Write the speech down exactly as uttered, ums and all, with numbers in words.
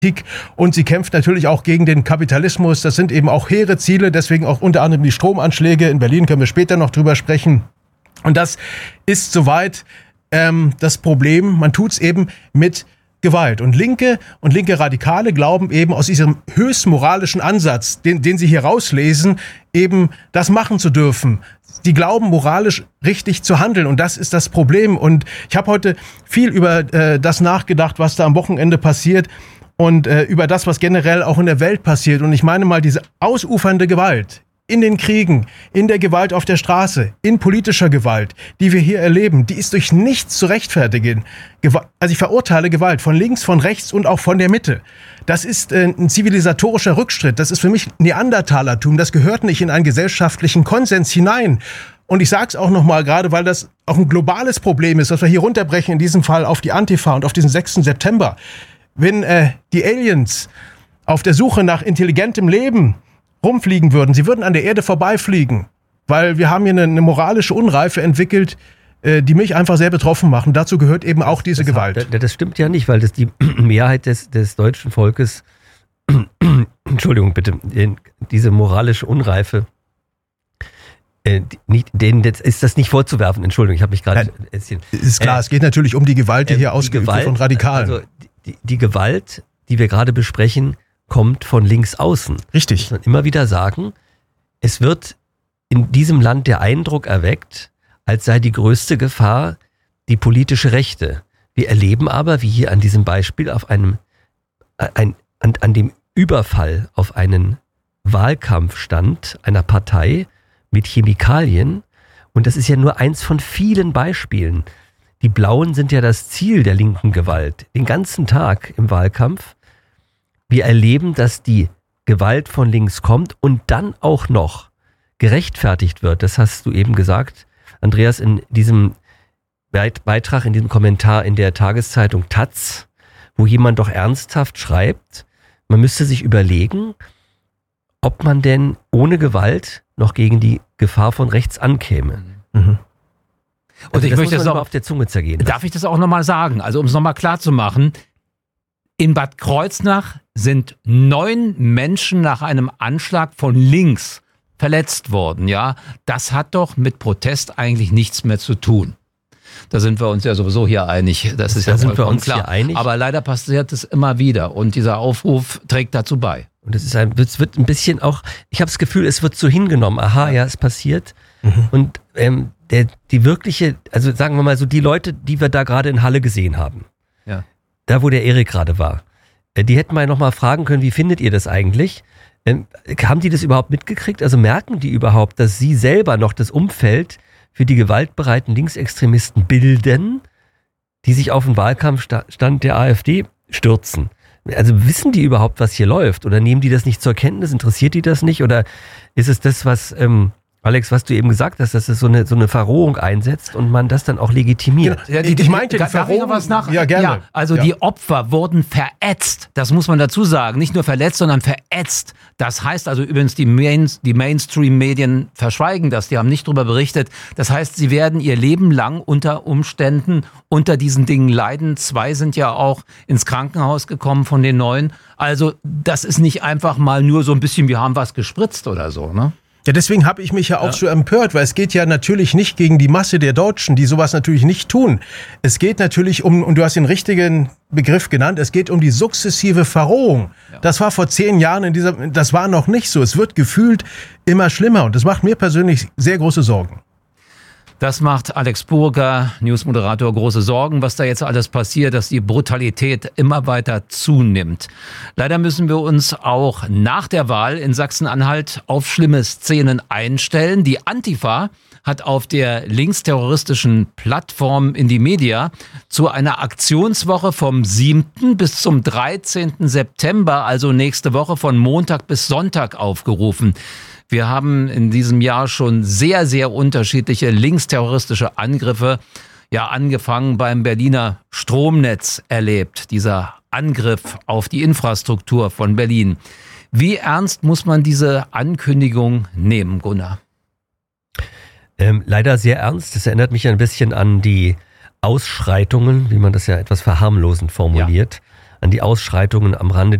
und sie kämpft natürlich auch gegen den Kapitalismus. Das sind eben auch hehre Ziele, deswegen auch unter anderem die Stromanschläge. In Berlin können wir später noch drüber sprechen. Und das ist soweit ähm, das Problem. Man tut's eben mit Gewalt. Und Linke und linke Radikale glauben eben aus diesem höchst moralischen Ansatz, den, den sie hier rauslesen, eben das machen zu dürfen. Die glauben moralisch richtig zu handeln und das ist das Problem. Und ich habe heute viel über äh, das nachgedacht, was da am Wochenende passiert und äh, über das, was generell auch in der Welt passiert. Und ich meine mal, diese ausufernde Gewalt in den Kriegen, in der Gewalt auf der Straße, in politischer Gewalt, die wir hier erleben, die ist durch nichts zu rechtfertigen. Gewalt, also ich verurteile Gewalt von links, von rechts und auch von der Mitte. Das ist äh, ein zivilisatorischer Rückschritt. Das ist für mich Neandertalertum. Das gehört nicht in einen gesellschaftlichen Konsens hinein. Und ich sage es auch nochmal, gerade weil das auch ein globales Problem ist, was wir hier runterbrechen, in diesem Fall auf die Antifa und auf diesen sechsten September. Wenn äh, die Aliens auf der Suche nach intelligentem Leben rumfliegen würden, sie würden an der Erde vorbeifliegen, weil wir haben hier eine, eine moralische Unreife entwickelt, äh, die mich einfach sehr betroffen machen. Dazu gehört eben auch diese das, Gewalt. Das, das stimmt ja nicht, weil das die Mehrheit des, des deutschen Volkes, Entschuldigung bitte, diese moralische Unreife, äh, nicht, denen ist das nicht vorzuwerfen. Entschuldigung, ich habe mich gerade... Ist klar, äh, es geht natürlich um die Gewalt, die äh, hier ausgeübt wird von Radikalen. Also die, die Gewalt, die wir gerade besprechen, kommt von links außen. Richtig. Muss man immer wieder sagen, es wird in diesem Land der Eindruck erweckt, als sei die größte Gefahr die politische Rechte. Wir erleben aber, wie hier an diesem Beispiel, auf einem, ein, an, an dem Überfall auf einen Wahlkampfstand einer Partei mit Chemikalien, und das ist ja nur eins von vielen Beispielen. Die Blauen sind ja das Ziel der linken Gewalt. Den ganzen Tag im Wahlkampf. Wir erleben, dass die Gewalt von links kommt und dann auch noch gerechtfertigt wird. Das hast du eben gesagt, Andreas, in diesem Beitrag, in diesem Kommentar in der Tageszeitung Taz, wo jemand doch ernsthaft schreibt, man müsste sich überlegen, ob man denn ohne Gewalt noch gegen die Gefahr von rechts ankäme. Mhm. Und also ich das möchte muss man das auch auf der Zunge zergehen. Darf ich das auch nochmal sagen? Also um es nochmal klar zu machen, in Bad Kreuznach sind neun Menschen nach einem Anschlag von links verletzt worden. Ja, das hat doch mit Protest eigentlich nichts mehr zu tun. Da sind wir uns ja sowieso hier einig. Das ist da ja sind wir uns klar. Hier einig. Aber leider passiert es immer wieder und dieser Aufruf trägt dazu bei. Und es ist ein, es wird ein bisschen auch, ich habe das Gefühl, es wird so hingenommen. Aha, ja, es passiert. Mhm. Und ähm, der, die wirkliche, also sagen wir mal so, die Leute, die wir da gerade in Halle gesehen haben, ja. Da wo der Erik gerade war, die hätten mal nochmal fragen können, wie findet ihr das eigentlich? Ähm, haben die das überhaupt mitgekriegt? Also merken die überhaupt, dass sie selber noch das Umfeld für die gewaltbereiten Linksextremisten bilden, die sich auf den Wahlkampfstand der AfD stürzen? Also wissen die überhaupt, was hier läuft? Oder nehmen die das nicht zur Kenntnis? Interessiert die das nicht? Oder ist es das, was... Ähm, Alex, was du eben gesagt hast, dass es so eine, so eine Verrohung einsetzt und man das dann auch legitimiert. Ja, die, die, ich meinte, die Verrohung, was nach? Ja, gerne. Ja, also ja. Die Opfer wurden verätzt. Das muss man dazu sagen. Nicht nur verletzt, sondern verätzt. Das heißt also übrigens, die, Main, die Mainstream-Medien verschweigen das. Die haben nicht darüber berichtet. Das heißt, sie werden ihr Leben lang unter Umständen unter diesen Dingen leiden. Zwei sind ja auch ins Krankenhaus gekommen von den neun. Also das ist nicht einfach mal nur so ein bisschen, wir haben was gespritzt oder so, ne? Ja, deswegen habe ich mich ja auch ja. so empört, weil es geht ja natürlich nicht gegen die Masse der Deutschen, die sowas natürlich nicht tun. Es geht natürlich um, und du hast den richtigen Begriff genannt, es geht um die sukzessive Verrohung. Ja. Das war vor zehn Jahren in dieser, das war noch nicht so. Es wird gefühlt immer schlimmer und das macht mir persönlich sehr große Sorgen. Das macht Alex Burger, Newsmoderator, große Sorgen, was da jetzt alles passiert, dass die Brutalität immer weiter zunimmt. Leider müssen wir uns auch nach der Wahl in Sachsen-Anhalt auf schlimme Szenen einstellen. Die Antifa hat auf der linksterroristischen Plattform Indymedia zu einer Aktionswoche vom siebten bis zum dreizehnten September, also nächste Woche von Montag bis Sonntag aufgerufen. Wir haben in diesem Jahr schon sehr, sehr unterschiedliche linksterroristische Angriffe, ja angefangen beim Berliner Stromnetz erlebt, dieser Angriff auf die Infrastruktur von Berlin. Wie ernst muss man diese Ankündigung nehmen, Gunnar? Ähm, leider sehr ernst. Das erinnert mich ein bisschen an die Ausschreitungen, wie man das ja etwas verharmlosend formuliert, an die Ausschreitungen am Rande